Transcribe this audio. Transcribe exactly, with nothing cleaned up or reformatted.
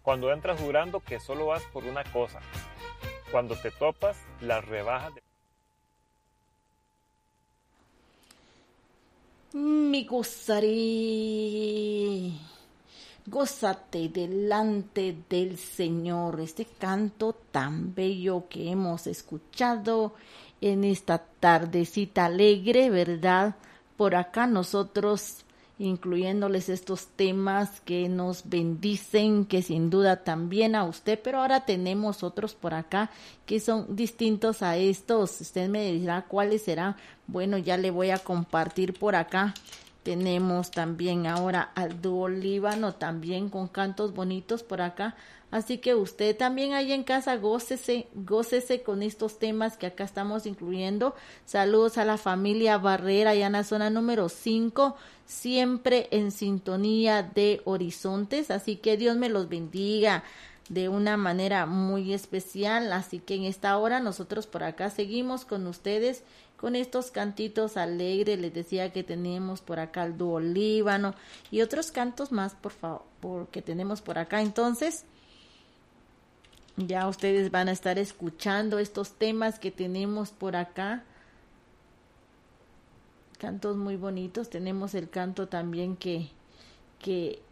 Cuando entras jurando que solo vas por una cosa, cuando te topas las rebajas de... Mi gozaré, gózate delante del Señor. Este canto tan bello que hemos escuchado en esta tardecita alegre, ¿verdad? Por acá nosotros incluyéndoles estos temas que nos bendicen, que sin duda también a usted, pero ahora tenemos otros por acá que son distintos a estos. Usted me dirá cuáles serán. Bueno, ya le voy a compartir por acá. Tenemos también ahora al dúo Líbano, también con cantos bonitos por acá. Así que usted también ahí en casa gócese, gócese con estos temas que acá estamos incluyendo. Saludos a la familia Barrera, allá en la zona número cinco, siempre en sintonía de Horizontes. Así que Dios me los bendiga de una manera muy especial. Así que en esta hora nosotros por acá seguimos con ustedes con estos cantitos alegres. Les decía que tenemos por acá el dúo Líbano y otros cantos más, por favor, que tenemos por acá. Entonces, ya ustedes van a estar escuchando estos temas que tenemos por acá. Cantos muy bonitos. Tenemos el canto también que, que